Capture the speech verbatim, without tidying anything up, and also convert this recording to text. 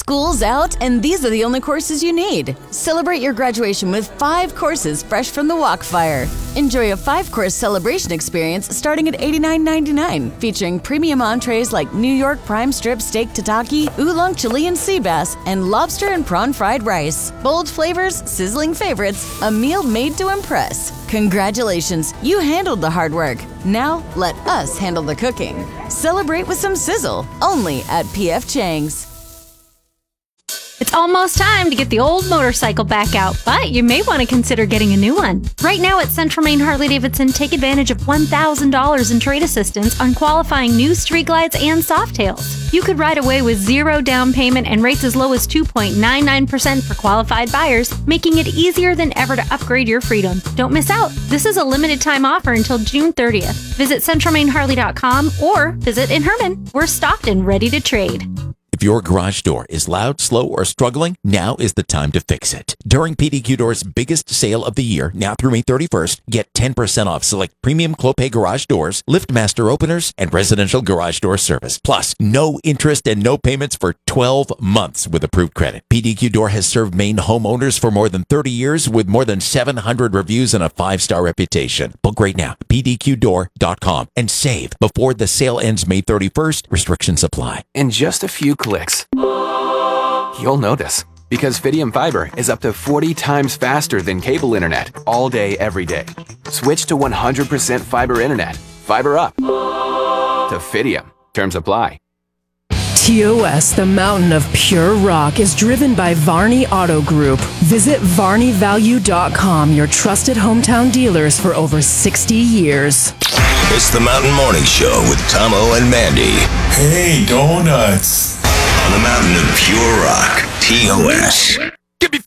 School's out, and these are the only courses you need. Celebrate your graduation with five courses fresh from the Walkfire. Enjoy a five-course celebration experience starting at eighty-nine ninety-nine, featuring premium entrees like New York prime strip steak tataki, oolong Chilean sea bass, and lobster and prawn fried rice. Bold flavors, sizzling favorites, a meal made to impress. Congratulations, you handled the hard work. Now, let us handle the cooking. Celebrate with some sizzle, only at P F Chang's. It's almost time to get the old motorcycle back out, but you may want to consider getting a new one. Right now at Central Maine Harley-Davidson, take advantage of one thousand dollars in trade assistance on qualifying new Street Glides and Softails. You could ride away with zero down payment and rates as low as two point nine nine percent for qualified buyers, making it easier than ever to upgrade your freedom. Don't miss out. This is a limited time offer until June thirtieth. Visit central maine harley dot com or visit in Herman. We're stocked and ready to trade. If your garage door is loud, slow, or struggling, now is the time to fix it. During P D Q Door's biggest sale of the year, now through May thirty-first, get ten percent off select premium Clopay garage doors, LiftMaster openers, and residential garage door service. Plus, no interest and no payments for twelve months with approved credit. P D Q Door has served Maine homeowners for more than thirty years with more than seven hundred reviews and a five-star reputation. Book right now, p d q door dot com, and save before the sale ends May thirty-first. Restrictions apply. In just a few clicks, you'll notice. Because Fidium Fiber is up to forty times faster than cable internet all day, every day. Switch to one hundred percent fiber internet. Fiber up to Fidium. Terms apply. T O S, the mountain of pure rock, is driven by Varney Auto Group. Visit varney value dot com, your trusted hometown dealers for over sixty years. It's the Mountain Morning Show with Tomo and Mandy. Hey, donuts. On the mountain of pure rock, T O S.